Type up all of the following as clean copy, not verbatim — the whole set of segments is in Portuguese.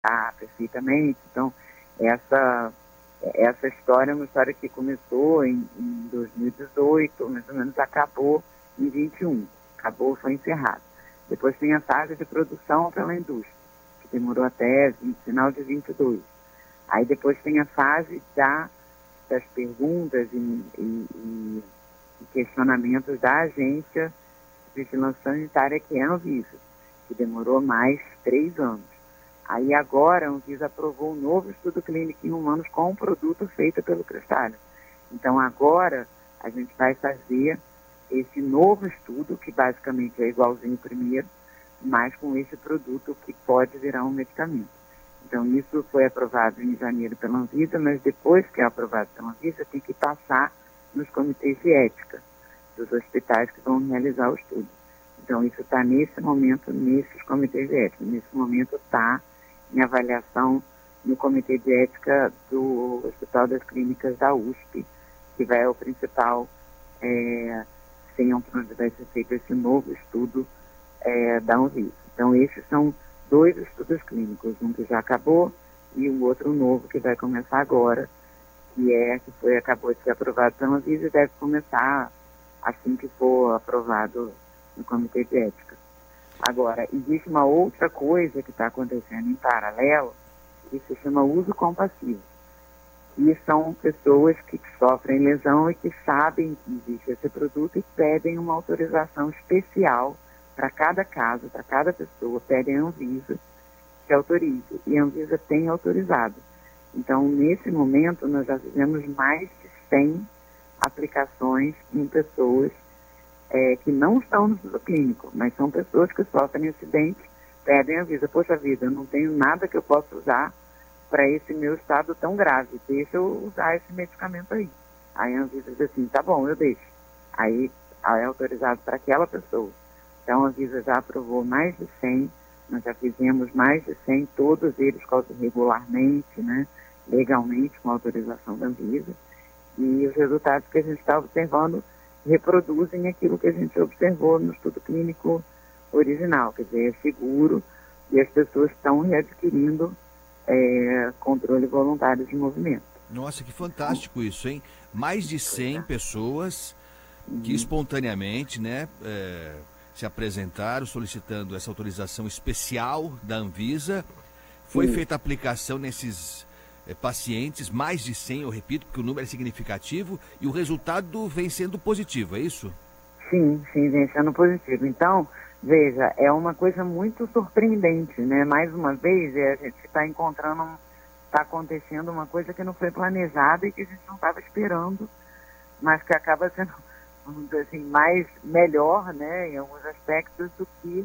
perfeitamente. Então, essa história é uma história que começou em 2018, mais ou menos acabou em 21. Acabou, foi encerrado. Depois tem a fase de produção pela indústria, que demorou até final de 22. Aí depois tem a fase das perguntas e questionamentos da agência de vigilância sanitária, que é a Anvisa, que demorou mais 3 anos. Aí agora a Anvisa aprovou um novo estudo clínico em humanos com um produto feito pelo Cristália. Então agora a gente vai fazer esse novo estudo, que basicamente é igualzinho ao primeiro, mas com esse produto que pode virar um medicamento. Então isso foi aprovado em janeiro pela Anvisa, mas depois que é aprovado pela Anvisa tem que passar nos comitês de ética dos hospitais que vão realizar o estudo. Então isso está nesse momento nesses comitês de ética. Nesse momento está em avaliação no Comitê de Ética do Hospital das Clínicas da USP, que vai ao principal centro onde vai ser feito esse novo estudo da Anvisa. Então, esses são 2 estudos clínicos, um que já acabou e um outro novo que vai começar agora, acabou de ser aprovado pela Anvisa e deve começar assim que for aprovado no Comitê de Ética. Agora, existe uma outra coisa que está acontecendo em paralelo, que se chama uso compassivo. E são pessoas que sofrem lesão e que sabem que existe esse produto e pedem uma autorização especial para cada caso, para cada pessoa, pedem a Anvisa que autorize. E a Anvisa tem autorizado. Então, nesse momento, nós já fizemos mais de 100 aplicações em pessoas que não estão no estudo clínico, mas são pessoas que sofrem acidente, pedem a Anvisa. Poxa vida, eu não tenho nada que eu possa usar para esse meu estado tão grave, deixa eu usar esse medicamento aí. Aí a Anvisa diz assim, tá bom, eu deixo. Aí é autorizado para aquela pessoa. Então a Anvisa já aprovou mais de 100, nós já fizemos mais de 100, todos eles regularmente, né, legalmente, com autorização da Anvisa, e os resultados que a gente está observando reproduzem aquilo que a gente observou no estudo clínico original, quer dizer, é seguro e as pessoas estão readquirindo controle voluntário de movimento. Nossa, que fantástico isso, hein? Mais de 100 pessoas que espontaneamente, né, se apresentaram solicitando essa autorização especial da Anvisa. Foi feita a aplicação nesses pacientes, mais de 100, eu repito, porque o número é significativo, e o resultado vem sendo positivo, é isso? Sim, vem sendo positivo. Então, veja, é uma coisa muito surpreendente, né? Mais uma vez, a gente está está acontecendo uma coisa que não foi planejada e que a gente não estava esperando, mas que acaba sendo, vamos dizer assim, melhor, né, em alguns aspectos do que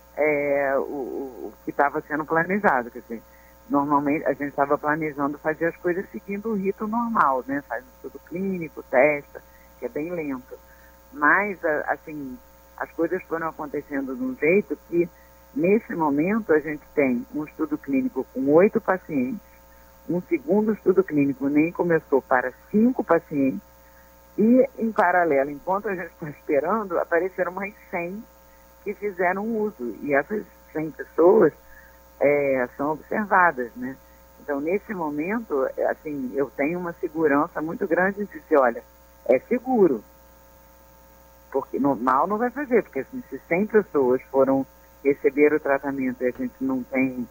o que estava sendo planejado. Quer dizer, normalmente a gente estava planejando fazer as coisas seguindo o rito normal, né? Faz um estudo clínico, testa, que é bem lento. Mas, assim, as coisas foram acontecendo de um jeito que, nesse momento, a gente tem um estudo clínico com 8 pacientes, um segundo estudo clínico nem começou para 5 pacientes, e, em paralelo, enquanto a gente está esperando, apareceram mais 100 que fizeram uso. E essas 100 pessoas são observadas, né? Então, nesse momento, assim, eu tenho uma segurança muito grande de dizer, olha, é seguro. Porque mal não vai fazer, porque assim, se 100 pessoas foram receber o tratamento e a gente não tem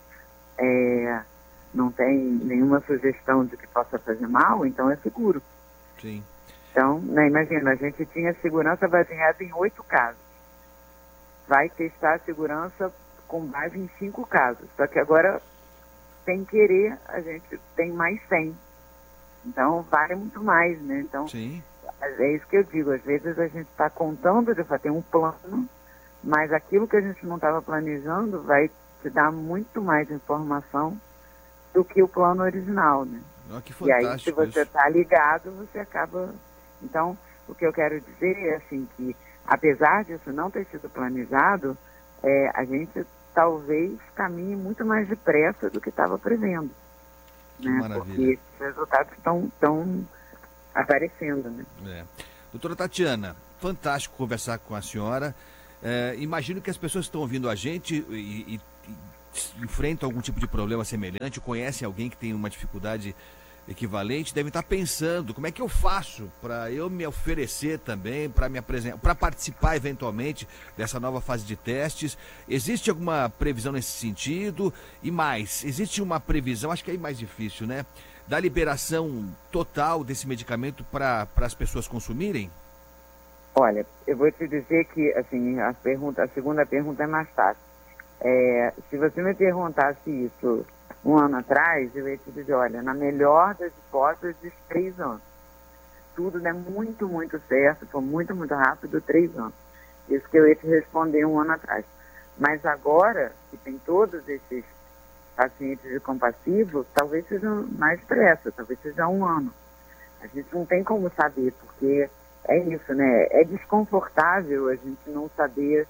nenhuma sugestão de que possa fazer mal, então é seguro. Sim. Então, né, imagina, a gente tinha segurança baseada em 8 casos. Vai testar a segurança com base em 5 casos. Só que agora, sem querer, a gente tem mais 100. Então, vale muito mais, né? Então, sim, é isso que eu digo. Às vezes a gente está contando de ter um plano, mas aquilo que a gente não estava planejando vai te dar muito mais informação do que o plano original, né? Oh, que E aí, se você isso. está ligado, você acaba... Então, o que eu quero dizer é assim que, apesar disso não ter sido planejado, a gente talvez caminhe muito mais depressa do que estava prevendo. Que né? maravilha. Porque esses resultados estão aparecendo, né? Doutora Tatiana, fantástico conversar com a senhora. Imagino que as pessoas que estão ouvindo a gente e enfrentam algum tipo de problema semelhante, conhecem alguém que tem uma dificuldade equivalente, devem estar pensando como é que eu faço para eu me oferecer também, para me apresentar, para participar eventualmente dessa nova fase de testes. Existe alguma previsão nesse sentido? E mais, existe uma previsão, acho que é mais difícil, né? Da liberação total desse medicamento para as pessoas consumirem? Olha, eu vou te dizer que, assim, a segunda pergunta é mais fácil. Se você me perguntasse isso um ano atrás, eu ia te dizer, olha, na melhor das hipóteses, 3 anos. Tudo der muito, muito certo, for muito, muito rápido, 3 anos. Isso que eu ia te responder um ano atrás. Mas agora, que tem todos esses pacientes de compassivo, talvez seja mais depressa, talvez seja 1 ano. A gente não tem como saber, porque é isso, né? É desconfortável a gente não saber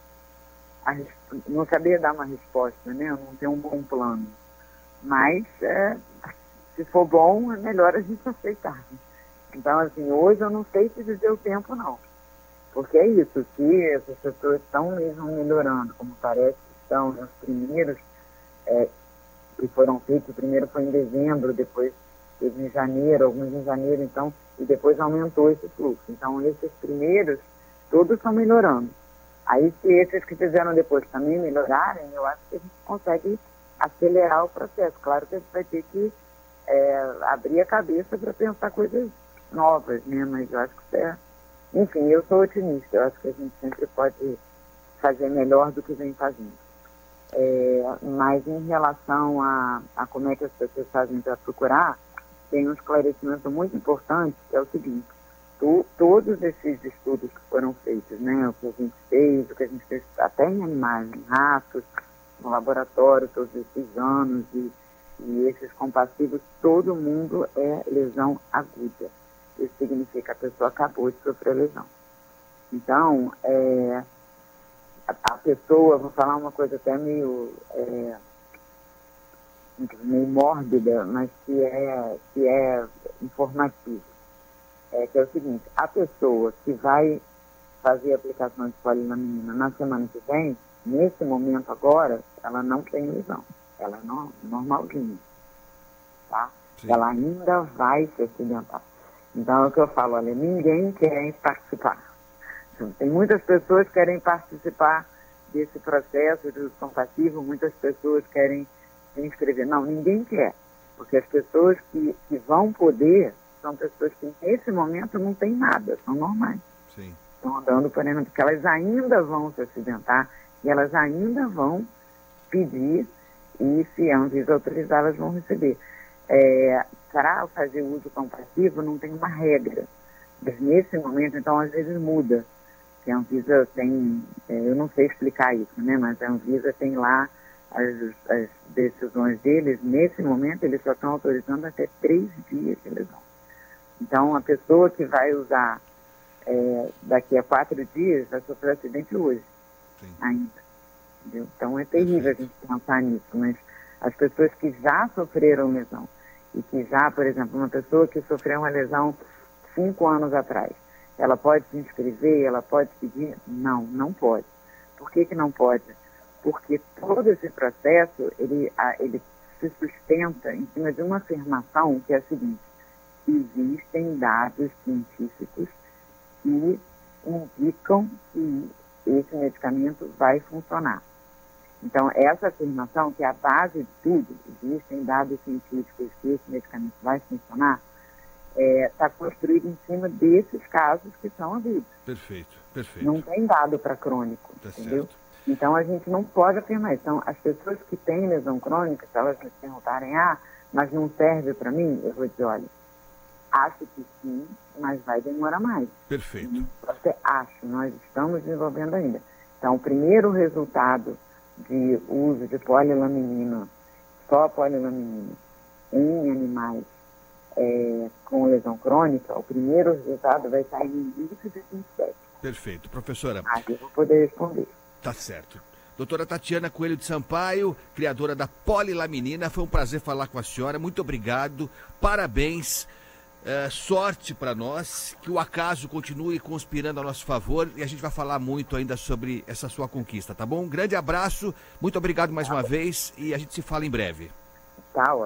dar uma resposta, né? Não ter um bom plano. Mas, se for bom, é melhor a gente aceitar. Então, assim, hoje eu não sei te dizer o tempo, não. Porque é isso, se essas pessoas estão mesmo melhorando, como parece que estão, os primeiros que foram feitos, o primeiro foi em dezembro, depois teve em janeiro, alguns em janeiro, então, e depois aumentou esse fluxo. Então, esses primeiros, todos estão melhorando. Aí, se esses que fizeram depois também melhorarem, eu acho que a gente consegue acelerar o processo. Claro que a gente vai ter que abrir a cabeça para pensar coisas novas, né? Mas eu acho que enfim, eu sou otimista. Eu acho que a gente sempre pode fazer melhor do que vem fazendo. Mas em relação a como é que as pessoas fazem para procurar, tem um esclarecimento muito importante, que é o seguinte: todos esses estudos que foram feitos, né, o que a gente fez até em animais, em ratos, no laboratório, todos esses anos, e esses compassivos, todo mundo é lesão aguda. Isso significa que a pessoa acabou de sofrer lesão. Então, a pessoa, vou falar uma coisa até meio mórbida, mas que é informativa. Que é o seguinte: a pessoa que vai fazer a aplicação de polilaminina na semana que vem, nesse momento agora, ela não tem lesão. Ela é normalzinha, tá? Sim. Ela ainda vai se acidentar. Então é o que eu falo, olha, ninguém quer participar. Tem muitas pessoas que querem participar desse processo de uso compassivo, muitas pessoas querem se inscrever. Não, ninguém quer, porque as pessoas que vão poder são pessoas que nesse momento não têm nada, são normais. Sim. Estão andando, por exemplo, porque elas ainda vão se acidentar e elas ainda vão pedir, e se a Anvisa autorizar, elas vão receber. Para fazer uso compassivo não tem uma regra, mas nesse momento, então, às vezes muda. Que a Anvisa tem, eu não sei explicar isso, né, mas a Anvisa tem lá as decisões deles. Nesse momento, eles só estão autorizando até 3 dias de lesão. Então, a pessoa que vai usar daqui a 4 dias vai sofrer acidente hoje. Sim. Ainda. Entendeu? Então, é terrível a gente pensar nisso, mas as pessoas que já sofreram lesão e que já, por exemplo, uma pessoa que sofreu uma lesão 5 anos atrás, ela pode se inscrever, ela pode pedir? Não, não pode. Por que não pode? Porque todo esse processo, ele se sustenta em cima de uma afirmação que é a seguinte: existem dados científicos que indicam que esse medicamento vai funcionar. Então, essa afirmação, que é a base de tudo, existem dados científicos que esse medicamento vai funcionar, está construído em cima desses casos que são havidos. Perfeito, perfeito. Não tem dado para crônico, entendeu? Certo. Então, a gente não pode afirmar isso. Então, as pessoas que têm lesão crônica, se elas me perguntarem, mas não serve para mim, eu vou dizer, olha, acho que sim, mas vai demorar mais. Perfeito. Você acha, nós estamos desenvolvendo ainda. Então, o primeiro resultado de uso de polilaminina, só polilaminina, em animais com lesão crônica, o primeiro resultado vai sair no início de 2027. Perfeito. Professora. Eu vou poder responder. Tá certo. Doutora Tatiana Coelho de Sampaio, criadora da polilaminina, foi um prazer falar com a senhora. Muito obrigado. Parabéns sorte para nós, que o acaso continue conspirando a nosso favor e a gente vai falar muito ainda sobre essa sua conquista, tá bom? Um grande abraço, muito obrigado mais uma vez e a gente se fala em breve. Tá ótimo.